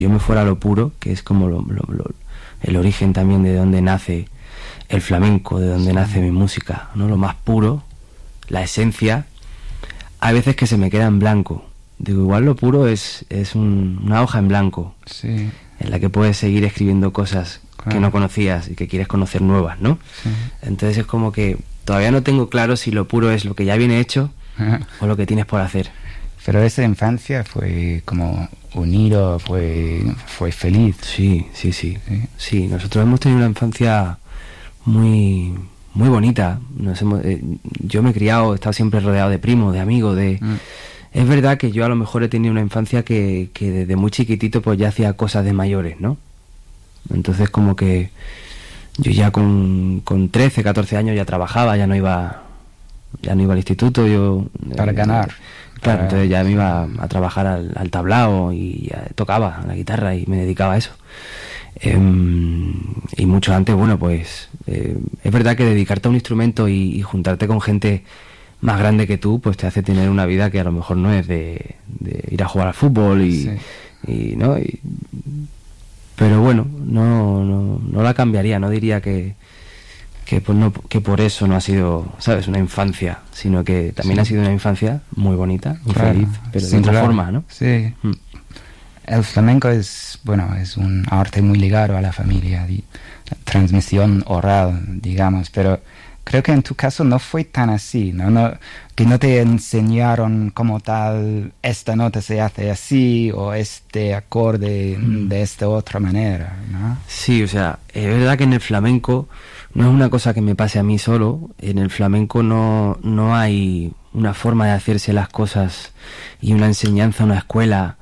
yo me fuera a lo puro, que es como el origen también de donde nace el flamenco, de donde nace mi música, ¿no? Lo más puro, la esencia, hay veces que se me queda en blanco. Digo, igual lo puro es una hoja en blanco, en la que puedes seguir escribiendo cosas que no conocías y que quieres conocer nuevas, ¿no? Entonces es como que todavía no tengo claro si lo puro es lo que ya viene hecho o lo que tienes por hacer. Pero esa infancia fue como unido, fue feliz. Sí. Sí, nosotros hemos tenido una infancia muy muy bonita. Yo me he criado, he estado siempre rodeado de primos, de amigos, Es verdad que yo a lo mejor he tenido una infancia que desde muy chiquitito pues ya hacía cosas de mayores, ¿no? Entonces como que yo ya con 13, 14 años ya trabajaba, ya no iba al instituto, para ganar. Claro, entonces ya me iba a trabajar al tablao y ya tocaba la guitarra y me dedicaba a eso. Y mucho antes, bueno, pues es verdad que dedicarte a un instrumento y juntarte con gente más grande que tú, pues te hace tener una vida que a lo mejor no es de ir a jugar al fútbol ¿no? Pero bueno, no la cambiaría, no diría que por eso no ha sido, ¿sabes?, una infancia, sino que también ha sido una infancia muy bonita, muy feliz, pero de otra forma, ¿no? Sí. El flamenco es un arte muy ligado a la familia, transmisión oral, digamos, pero creo que en tu caso no fue tan así, ¿no? Que no te enseñaron como tal, esta nota se hace así, o este acorde de esta otra manera, ¿no? Sí, o sea, es verdad que en el flamenco no es una cosa que me pase a mí solo. En el flamenco no hay una forma de hacerse las cosas y una enseñanza, una escuela,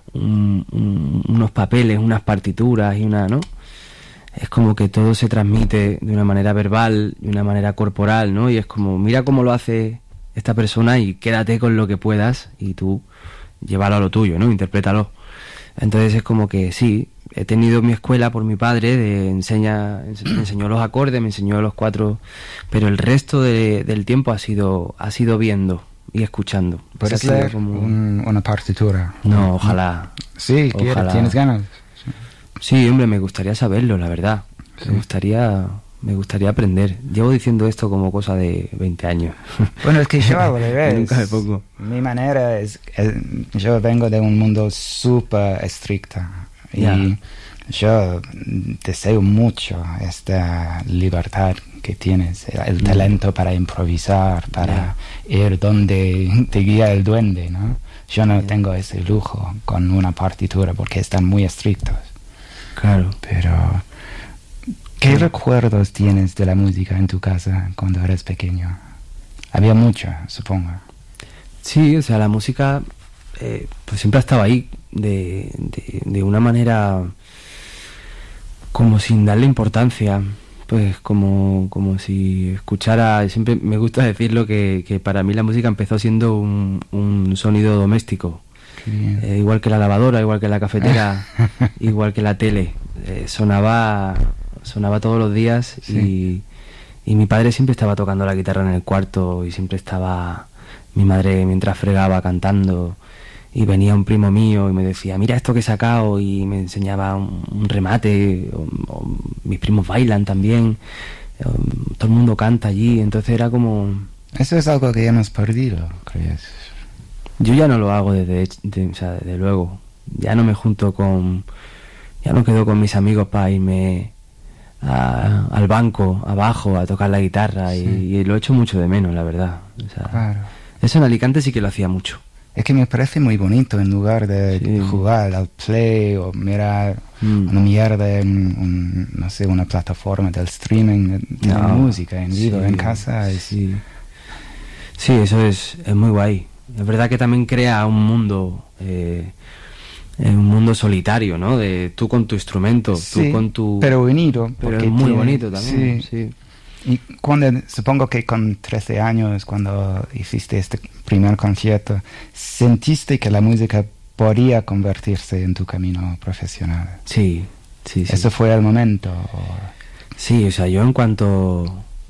unos papeles, unas partituras y ¿no? Es como que todo se transmite de una manera verbal, de una manera corporal, ¿no? Y es como, mira cómo lo hace esta persona y quédate con lo que puedas y tú llévalo a lo tuyo, ¿no? Interprétalo. Entonces es como que sí, he tenido mi escuela por mi padre, me enseñó los acordes, me enseñó los cuatro, pero el resto del tiempo ha sido viendo y escuchando. ¿Puedes leer como una partitura? No, ojalá. Sí, ojalá. ¿Tienes ganas? Sí, hombre, me gustaría saberlo, la verdad. Sí. Me gustaría aprender. Llevo diciendo esto como cosa de 20 años. Bueno, es que yo al revés. Nunca me pongo. Mi manera yo vengo de un mundo súper estricto. Y yo deseo mucho esta libertad que tienes, el talento para improvisar, para ir donde te guía el duende, ¿no? Yo no tengo ese lujo con una partitura porque están muy estrictos. Claro. Pero ¿qué recuerdos tienes de la música en tu casa cuando eres pequeño? Había mucha, supongo. Sí, o sea, la música pues siempre ha estado ahí de una manera como sin darle importancia, pues como si escuchara. Siempre me gusta decirlo que para mí la música empezó siendo un sonido doméstico. Igual que la lavadora, igual que la cafetera, igual que la tele, sonaba todos los días. Y mi padre siempre estaba tocando la guitarra en el cuarto y siempre estaba mi madre mientras fregaba cantando, y venía un primo mío y me decía, mira esto que he sacado, y me enseñaba un remate, o mis primos bailan también, todo el mundo canta allí, entonces era como... Eso es algo que hemos perdido, ¿crees? Yo ya no lo hago desde luego. Ya no me junto ya no quedo con mis amigos para irme al banco abajo a tocar la guitarra, y lo echo mucho de menos, la verdad. O sea, claro. Eso en Alicante sí que lo hacía mucho. Es que me parece muy bonito, en lugar de jugar al play o mirar una mierda en no sé, una plataforma del streaming, de música en vivo, en casa. Sí, eso es muy guay. Es verdad que también crea un mundo solitario, ¿no? De tú con tu instrumento, tú con tu... pero unido. Pero es muy bonito también, sí. Y supongo que con 13 años, cuando hiciste este primer concierto, ¿sentiste que la música podía convertirse en tu camino profesional? Sí. ¿Eso fue el momento? Sí, o sea, yo en cuanto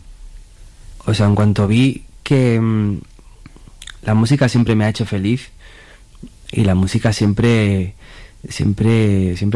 vi que la música siempre me ha hecho feliz, y la música siempre siempre